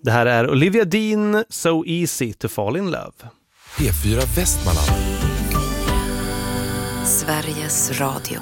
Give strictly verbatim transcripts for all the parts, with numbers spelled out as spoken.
Det här är Olivia Dean, So Easy to Fall in Love. P fyra Västmanland. Sveriges Radio.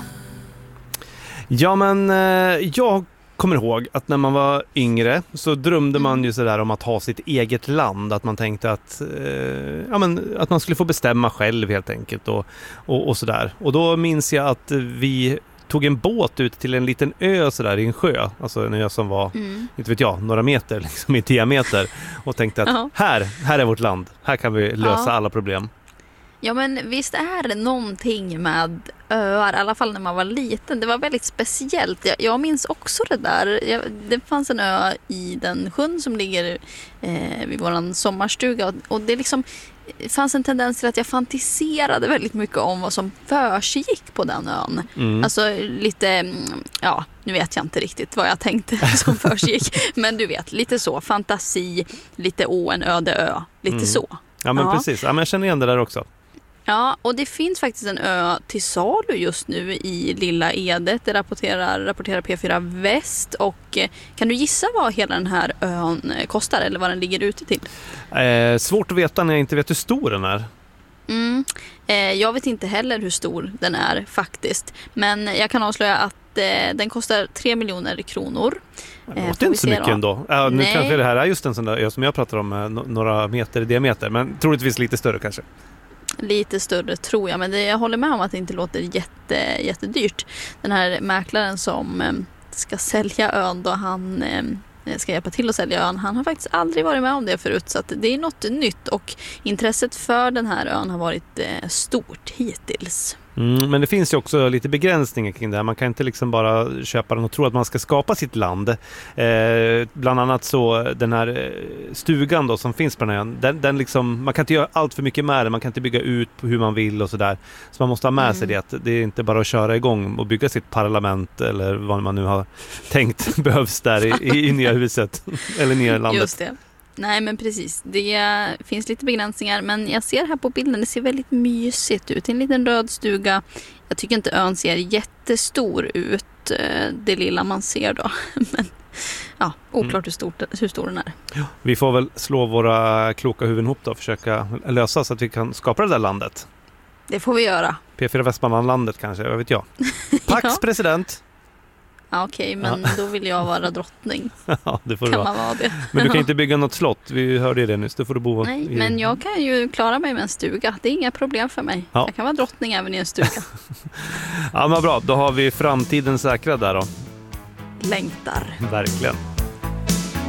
Ja, men eh, jag kommer ihåg att när man var yngre så drömde mm. man ju sådär om att ha sitt eget land. Att man tänkte att, eh, ja, men, att man skulle få bestämma själv helt enkelt och, och, och sådär. Och då minns jag att vi tog en båt ut till en liten ö sådär i en sjö. Alltså en ö som var, mm. inte vet jag, några meter liksom i diameter. Och tänkte att uh-huh. här, här är vårt land. Här kan vi lösa uh-huh. alla problem. Ja, men visst är det någonting med öar, i alla fall när man var liten. Det var väldigt speciellt. Jag, jag minns också det där. Jag, det fanns en ö i den sjön som ligger eh, vid våran sommarstuga. Och, och det liksom fanns en tendens till att jag fantiserade väldigt mycket om vad som försiggick på den ön. Mm. Alltså lite, ja, nu vet jag inte riktigt vad jag tänkte som försiggick. Men du vet, lite så. Fantasi, lite å, en öde ö. Lite mm. så. Ja, men ja. precis. Ja, men jag känner igen det där också. Ja, och det finns faktiskt en ö till salu just nu i Lilla Edet. Det rapporterar, rapporterar P fyra Väst. Och kan du gissa vad hela den här ön kostar eller vad den ligger ute till? Eh, svårt att veta när jag inte vet hur stor den är. Mm. Eh, jag vet inte heller hur stor den är faktiskt. Men jag kan avslöja att eh, den kostar tre miljoner kronor. Det låter inte så mycket då. ändå. Ja, nu Nej. Kanske det här är just en sån där ö som jag pratar om, eh, några meter i diameter. Men troligtvis lite större kanske. Lite större tror jag, men det, jag håller med om att det inte låter jätte, jättedyrt. Den här mäklaren som eh, ska sälja ön då, han eh, ska hjälpa till att sälja ön. Han har faktiskt aldrig varit med om det förut, så att det är något nytt och intresset för den här ön har varit eh, stort hittills. Mm, men det finns ju också lite begränsningar kring det här. Man kan inte liksom bara köpa den och tro att man ska skapa sitt land. Eh, bland annat så den här stugan då som finns på den här ön, den, den liksom, man kan inte göra allt för mycket med den. Man kan inte bygga ut på hur man vill och sådär. Så man måste ha med mm. sig det. Att det är inte bara att köra igång och bygga sitt parlament eller vad man nu har tänkt behövs där i, i, i nya huset eller nya landet. Just det. Nej, men precis. Det finns lite begränsningar, men jag ser här på bilden, det ser väldigt mysigt ut. En liten röd stuga. Jag tycker inte ön ser jättestor ut, det lilla man ser då. Men ja, oklart mm. hur, stort, hur stor den är. Ja, vi får väl slå våra kloka huvuden ihop då och försöka lösa så att vi kan skapa det där landet. Det får vi göra. P fyra Västmanland-landet kanske, vad vet jag. Pax ja. President. Ja, okej, okay, men ja. Då vill jag vara drottning. Ja, det får kan du vara. Man vara det. Men du kan inte bygga något slott. Vi hörde det nyss. Då får du bo. Nej, i... men jag kan ju klara mig med en stuga. Det är inga problem för mig. Ja. Jag kan vara drottning även i en stuga. Ja, men bra. Då har vi framtiden säkrad där då. Längtar. Verkligen.